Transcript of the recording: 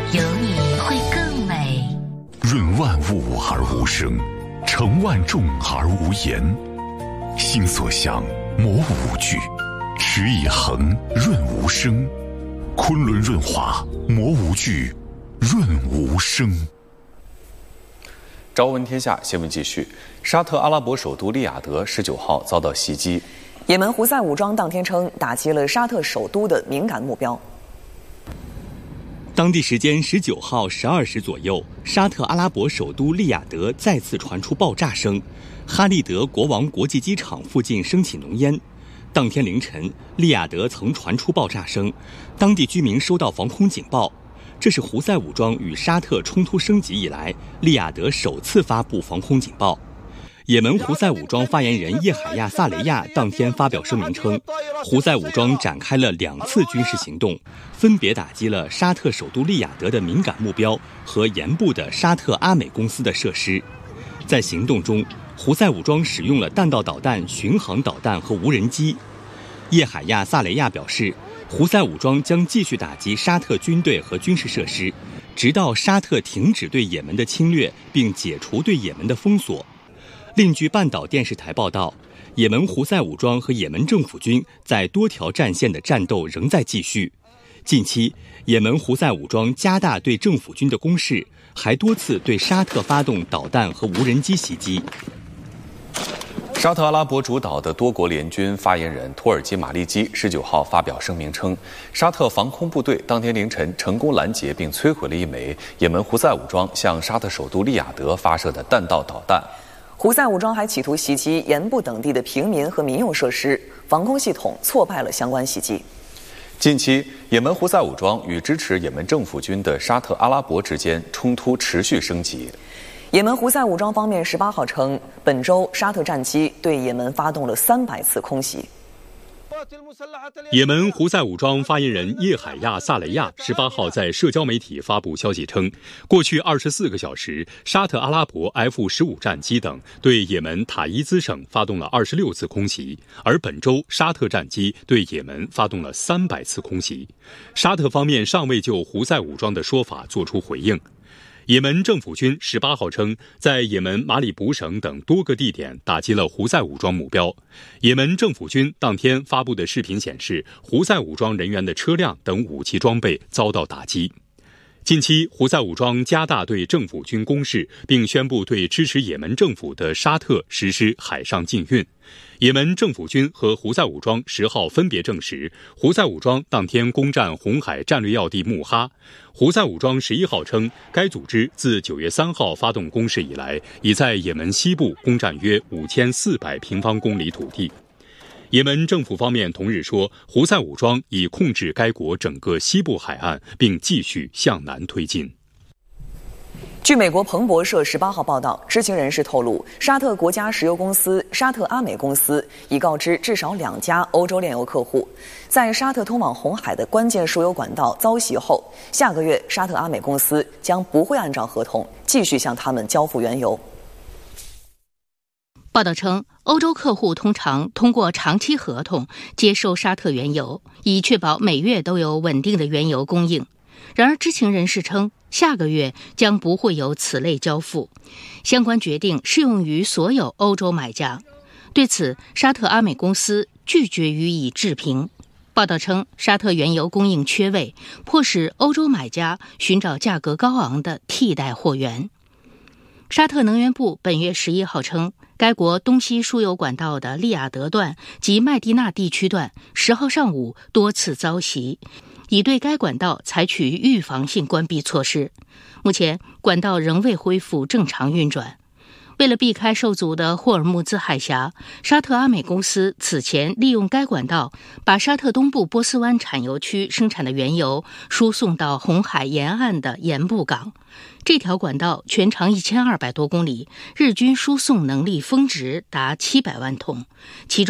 有你会更美。 润万物而无声，成万众而无言。心所向，磨无惧，持以恒，润无声。昆仑润滑，磨无惧，润无声。 朝闻天下新闻继续。沙特阿拉伯首都利雅得19号遭到袭击， 也门胡塞武装当天称打击了沙特首都的敏感目标。 当地时间19号12时左右，沙特阿拉伯首都利雅得再次传出爆炸声，哈利德国王国际机场附近升起浓烟。当天凌晨，利雅得曾传出爆炸声，当地居民收到防空警报。这是胡塞武装与沙特冲突升级以来，利雅得首次发布防空警报。也门胡塞武装发言人叶海亚·萨雷亚当天发表声明称，胡塞武装展开了2次军事行动，分别打击了沙特首都利雅得的敏感目标和沿部的沙特阿美公司的设施。在行动中，胡塞武装使用了弹道导弹、巡航导弹和无人机。叶海亚·萨雷亚表示，胡塞武装将继续打击沙特军队和军事设施，直到沙特停止对也门的侵略并解除对也门的封锁。另据半岛电视台报道，也门胡塞武装和也门政府军在多条战线的战斗仍在继续。近期，也门胡塞武装加大对政府军的攻势，还多次对沙特发动导弹和无人机袭击。 沙特阿拉伯主导的多国联军发言人托尔基马利基19号发表声明称，沙特防空部队当天凌晨成功拦截并摧毁了一枚也门胡塞武装向沙特首都利雅得发射的弹道导弹。 胡塞武装还企图袭击沿部等地的平民和民用设施，防空系统挫败了相关袭击。 近期，也门胡塞武装与支持也门政府军的沙特阿拉伯之间冲突持续升级。 也门胡塞武装方面18号称，本周沙特战机对也门发动了300次空袭。 也门胡塞武装发言人叶海亚·萨雷亚18号在社交媒体发布消息称，过去24个小时，沙特阿拉伯 F-15战机等对也门塔伊兹省发动了26次空袭，而本周沙特战机对也门发动了300次空袭。沙特方面尚未就胡塞武装的说法作出回应。也门政府军18号称，在也门马里卜省等多个地点打击了胡塞武装目标。也门政府军当天发布的视频显示，胡塞武装人员的车辆等武器装备遭到打击。近期，胡塞武装加大对政府军攻势，并宣布对支持也门政府的沙特实施海上禁运。也门政府军和胡塞武装10号分别证实，胡塞武装当天攻占红海战略要地穆哈。胡塞武装11号称，该组织自9月3号发动攻势以来，已在也门西部攻占约5400平方公里土地。也门政府方面同日说，胡塞武装已控制该国整个西部海岸，并继续向南推进。 据美国彭博社18号报道，知情人士透露，沙特国家石油公司沙特阿美公司已告知至少2家欧洲炼油客户，在沙特通往红海的关键输油管道遭袭后，下个月沙特阿美公司将不会按照合同继续向他们交付原油。 报道称，欧洲客户通常通过长期合同接收沙特原油，以确保每月都有稳定的原油供应。然而，知情人士称，下个月将不会有此类交付，相关决定适用于所有欧洲买家。对此，沙特阿美公司拒绝予以置评。报道称，沙特原油供应缺位，迫使欧洲买家寻找价格高昂的替代货源。沙特能源部本月11号称，该国东西输油管道的利雅得段及麦地那地区段10号上午多次遭袭，已对该管道采取预防性关闭措施。目前，管道仍未恢复正常运转。为了避开受阻的霍尔木兹海峡，沙特阿美公司此前利用该管道把沙特东部波斯湾产油区生产的原油输送到红海沿岸的盐布港。这条管道全长1200多公里，日均输送能力峰值达700万桶，其中